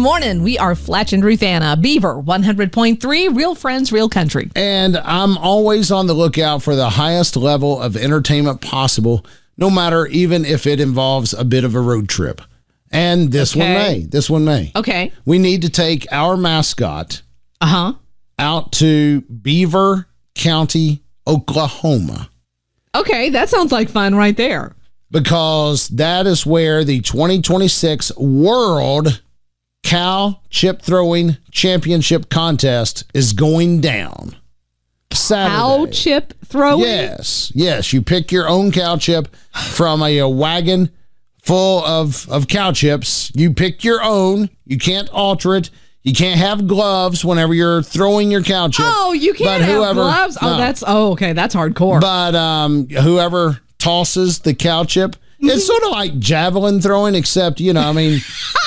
morning. We are Fletch and Ruthanna, Beaver 100.3, real friends, real country. And I'm always on the lookout for the highest level of entertainment possible, no matter even if it involves a bit of a road trip. And this one may. Okay. We need to take our mascot out to Beaver County, Oklahoma. Okay, that sounds like fun right there. Because that is where the 2026 World Cow Chip Throwing Championship Contest is going down. Saturday. Cow chip throwing? Yes. You pick your own cow chip from a wagon full of cow chips. You pick your own. You can't alter it. You can't have gloves whenever you're throwing your cow chip. Oh, you can't have gloves? No. Okay, that's hardcore. But whoever tosses the cow chip, it's sort of like javelin throwing, except, you don't.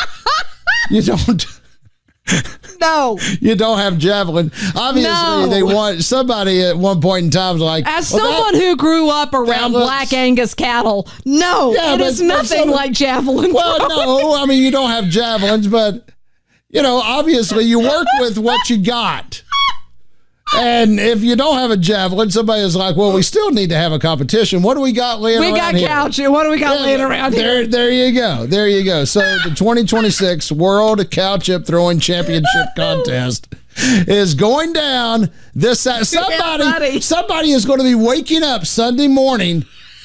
No. You don't have javelin. Obviously, they want somebody at one point in time was like, as someone who grew up around Black Angus cattle, it is nothing like javelin. Well, no, you don't have javelins, but obviously you work with what you got. And if you don't have a javelin, somebody is like, well, we still need to have a competition. What do we got laying around here? We got cow chip. What do we got laying around here? There you go. So the 2026 World Cow Chip Throwing Championship Contest is going down this Saturday. Somebody is going to be waking up Sunday morning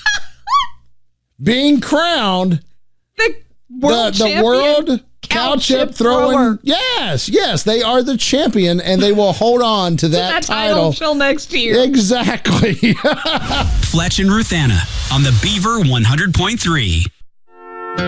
being crowned the World Cow Chip Throwing. Yes, they are the champion, and they will hold on to that title until next year. Exactly. Fletch and Ruthanna on the Beaver 100.3.